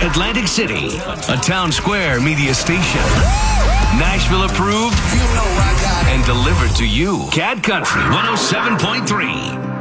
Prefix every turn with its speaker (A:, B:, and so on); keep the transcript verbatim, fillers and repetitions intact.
A: Atlantic City, a Town Square media station. Nashville approved
B: You know I got it.
A: and delivered to you. Cat Country one oh seven point three.